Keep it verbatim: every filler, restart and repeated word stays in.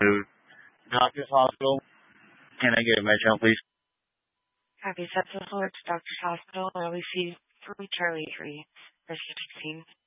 to Doctor's Hospital. Can I get a Metro, please? Happy September to Doctor's Hospital, L E C three Charlie three, Rescue sixteen.